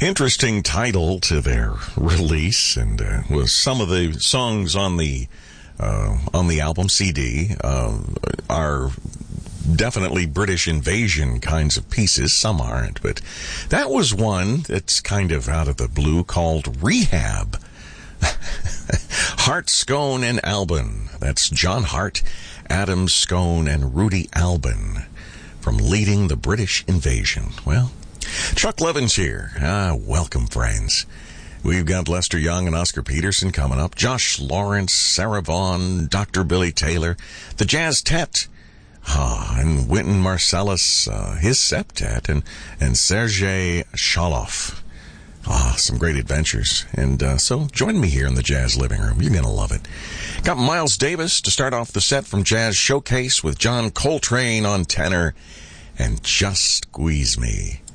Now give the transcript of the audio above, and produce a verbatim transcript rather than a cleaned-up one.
Interesting title to their release, and uh, was some of the songs on the uh, on the album C D uh, are definitely British invasion kinds of pieces. Some aren't, but that was one that's kind of out of the blue called Rehab. Hart, Scone, and Albin. That's John Hart, Adam Scone, and Rudy Albin from Leading the British Invasion. Well, Chuck Levin's here. Ah, welcome, friends. We've got Lester Young and Oscar Peterson coming up. Josh Lawrence, Sarah Vaughan, Doctor Billy Taylor, the Jazz Tet, ah, and Wynton Marsalis, uh, his septet, and, and Sergei Shaloff. Ah, some great adventures. And uh, so join me here in the Jazz Living Room. You're going to love it. Got Miles Davis to start off the set from Jazz Showcase with John Coltrane on tenor and Just Squeeze Me.